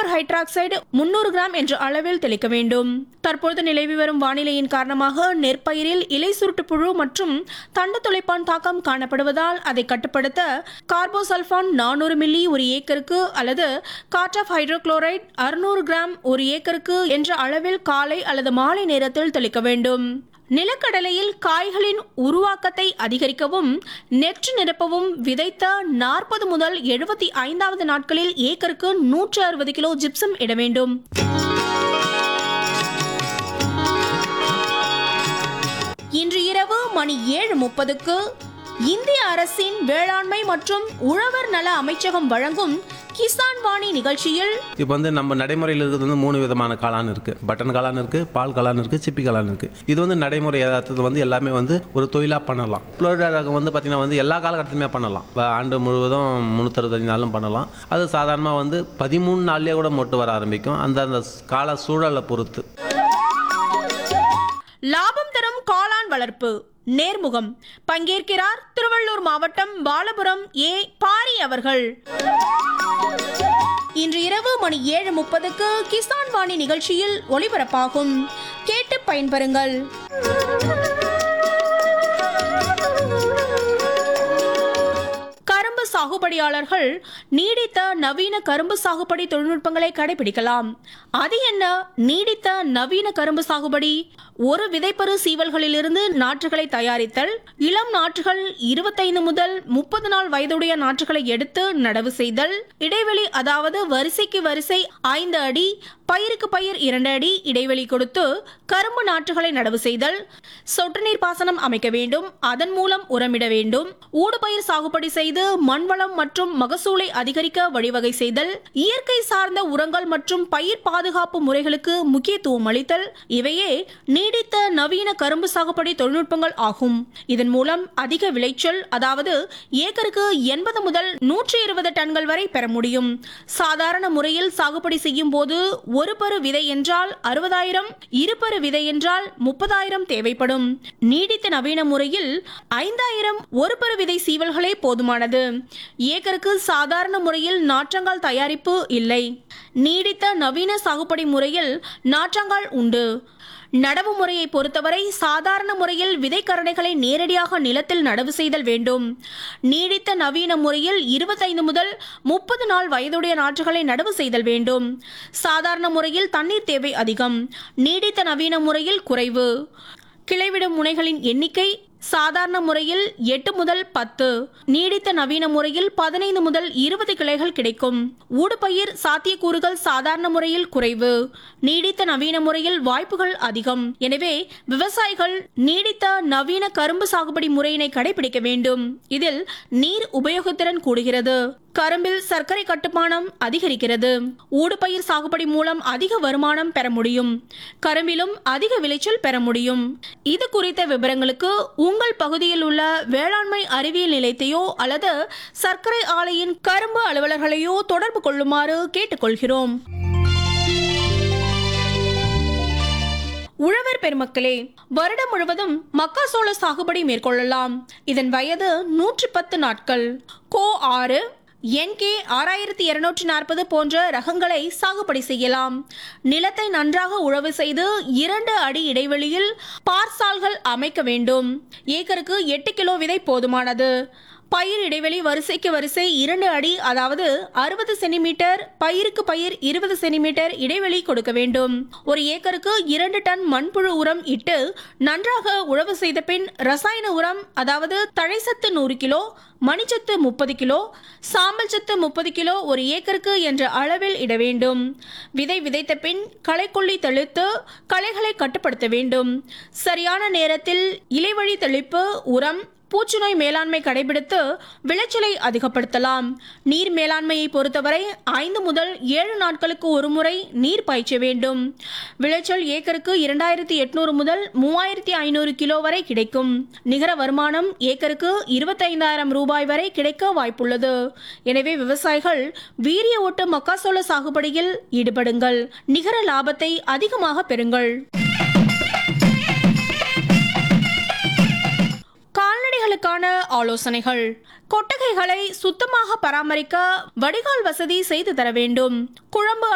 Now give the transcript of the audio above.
Copper hydroxide 300 gram என்ற அளவில் தெளிக்க வேண்டும். தற்பொழுது நிலவி வரும் வானிலையின் காரணமாக நெற்பயிரில் இலை சுருட்டு புழு மற்றும் தண்டு துளைப்பான் தாக்கம் காணப்படுவதால் அதை கட்டுப்படுத்த கார்போசல்ஃபான் 400 மில்லி ஒரு ஏக்கருக்கு அல்லது கார்டாப் ஹைட்ரோகுளோரைட் 600 கிராம் ஒரு ஏக்கருக்கு என்ற அளவில் காலை அல்லது மாலை நேரத்தில் தெளிக்க வேண்டும். நிலக்கடலையில் காய்களின் உருவாக்கத்தை அதிகரிக்கவும் நெற்று நிரப்பவும் விதைத்த 40 முதல் 75வது நாட்களில் ஏக்கருக்கு 160 கிலோ ஜிப்சம் இட வேண்டும். இன்று இரவு மணி 7:30க்கு இந்திய அரசின் வேளாண்மை மற்றும் உழவர் நல அமைச்சகம் வழங்கும் கிசான் வாணி நிகழ்ச்சியில் இப்போ நம்ம நடைமுறையில் இருக்கிறது 3 விதமான காளான் இருக்குது. பட்டன் காளான் இருக்குது, பால் காளான் இருக்குது, சிப்பி காளான் இருக்குது. இது நடைமுறை யதார்த்தத்தில் எல்லாமே ஒரு தொழிலாக பண்ணலாம். புளோரிடா ரகம் பார்த்தீங்கன்னா எல்லா காலகட்டத்திலுமே பண்ணலாம். ஆண்டு முழுவதும் 365 நாளும் பண்ணலாம். அது சாதாரணமாக 13 நாள்லேயே கூட மொட்டு வர ஆரம்பிக்கும். அந்த கால சூழலை பொறுத்து. லாபம் தரும் காளான் வளர்ப்பு நேர்முகம் பங்கேற்கிறார் திருவள்ளூர் மாவட்டம் பாலபுரம் ஏ பாரி அவர்கள். இன்று இரவு மணி 7:30க்கு கிசான் வாணி நிகழ்ச்சியில் ஒளிபரப்பாகும். கேட்டு பயன்பெறுங்கள். கரும்பு சாகுபடியாளர்கள் நீடித்த நவீன கரும்பு சாகுபடி தொழில்நுட்பங்களை கடைபிடிக்கலாம். அது என்ன நீடித்த நவீன கரும்பு சாகுபடி? ஒரு விதைப்பரு சீவல்களிலிருந்து நாற்றுகளை தயாரித்தல், இளம் நாற்றுகள் 25 முதல் 30 நாள் வயதுடைய நாற்றுகளை எடுத்து நடவு செய்தல், இடைவெளி அதாவது வரிசைக்கு வரிசை 5 அடி, பயிருக்கு பயிர் 2 அடி இடைவெளி கொடுத்து கரும்பு நாற்றுகளை நடவு செய்தல், சொட்டு நீர் பாசனம் அமைக்க வேண்டும், அதன் மூலம் உரமிட வேண்டும், ஊடுபயிர் சாகுபடி செய்து மண்வளம் மற்றும் மகசூலை அதிகரிக்க வழிவகை செய்தல், இயற்கை சார்ந்த உரங்கள் மற்றும் பயிர் பாதுகாப்பு முறைகளுக்கு முக்கியத்துவம் அளித்தல் இவையே நீடித்த நவீன கரும்பு சாகுபடி தொழில்நுட்பங்கள் ஆகும். இதன் மூலம் அதிக விளைச்சல் அதாவது ஏக்கருக்கு 80 முதல் 120 டன்கள் வரை பெற முடியும். சாதாரண முறையில் சாகுபடி செய்யும் போது ஒரு பரு விதை என்றால் 60,000, இருபரு விதை என்றால் 30,000 தேவைப்படும். நீடித்த நவீன முறையில் 5,000 ஒரு பரு விதை சீவல்களே போதுமானது. ஏக்கருக்கு சாதாரண முறையில் நாற்றங்கால் தயாரிப்பு இல்லை. நீடித்த நவீன சாகுபடி முறையில் நாற்றங்கால் உண்டு. நடவு முறையை பொறுத்தவரை சாதாரண முறையில் விதைக்கரணைகளை நேரடியாக நிலத்தில் நடவு செய்தல் வேண்டும். நீடித்த நவீன முறையில் 25 முதல் 30 நாள் வயதுடைய நாற்றுகளை நடவு செய்தல் வேண்டும். சாதாரண முறையில் தண்ணீர் தேவை அதிகம். நீடித்த நவீன முறையில் குறைவு. கிளைவிடும் முனைகளின் எண்ணிக்கை சாதாரண முறையில் 8 முதல் 10, நீடித்த நவீன முறையில் 15 முதல் 20 கிளைகள் கிடைக்கும். ஊடுபயிர் சாத்தியக்கூறுகள் சாதாரண முறையில் குறைவு. நீடித்த நவீன முறையில் வாய்ப்புகள் அதிகம். எனவே விவசாயிகள் நீடித்த நவீன கரும்பு சாகுபடி முறையினை கடைபிடிக்க வேண்டும். இதில் நீர் உபயோகத்திறன் கூடுகிறது. கரும்பில் சர்க்கரை கட்டுமானம் அதிகரிக்கிறது. ஊடுபயிர் சாகுபடி மூலம் அதிக வருமானம் பெற முடியும். கரும்பிலும் அதிக விளைச்சல் பெற முடியும். இது குறித்த விவரங்களுக்கு உங்கள் பகுதியில் உள்ள வேளாண்மை அறிவியல் நிலையத்தையோ அல்லது சர்க்கரை ஆலையின் கரும்பு அலுவலர்களையோ தொடர்பு கொள்ளுமாறு கேட்டுக்கொள்கிறோம். உழவர் பெருமக்களே, வருடம் முழுவதும் மக்காசோள சாகுபடி மேற்கொள்ளலாம். இதன் வயது 110 நாட்கள். கோ 6, NK 6240 போன்ற ரகங்களை சாகுபடி செய்யலாம். நிலத்தை நன்றாக உழவு செய்து 2 அடி இடைவெளியில் பார்சால்கள் அமைக்க வேண்டும். ஏக்கருக்கு 8 கிலோ விதை போதுமானது. பயிர் இடைவெளி வரிசைக்கு வரிசை 2 அடி அதாவது 60 சென்டிமீட்டர், பயிருக்கு பயிர் 20 சென்டிமீட்டர் இடைவெளி கொடுக்க வேண்டும். ஒரு ஏக்கருக்கு 2 டன் மண்புழு உரம் இட்டு நன்றாக உழவு செய்த பின் ரசாயன உரம் அதாவது தழைச்சத்து 100 கிலோ, மணிச்சத்து 30 கிலோ, சாம்பல் சத்து 30 கிலோ ஒரு ஏக்கருக்கு என்ற அளவில் இட வேண்டும். விதை விதைத்த பின் களைக்கொல்லி தெளித்து களைகளை கட்டுப்படுத்த வேண்டும். சரியான நேரத்தில் இலைவழி தெளிப்பு, உரம், பூச்சிநோய் மேலாண்மை கடைபிடித்து விளைச்சலை அதிகப்படுத்தலாம். நீர் மேலாண்மையை பொறுத்தவரை 5 முதல் 7 நாட்களுக்கு ஒரு முறை நீர் பாய்ச்ச வேண்டும். விளைச்சல் ஏக்கருக்கு 2800 முதல் 3500 கிலோ வரை கிடைக்கும். நிகர வருமானம் ஏக்கருக்கு 25,000 ரூபாய் வரை கிடைக்க வாய்ப்புள்ளது. எனவே விவசாயிகள் வீரிய ஓட்டு மக்காசோள சாகுபடியில் ஈடுபடுங்கள். நிகர லாபத்தை அதிகமாக பெறுங்கள். கால்நடைகளுக்கான ஆலோசனைகள். கொட்டகைகளை சுத்தமாக பராமரிக்க வடிகால் வசதி செய்து தர வேண்டும். குழம்பு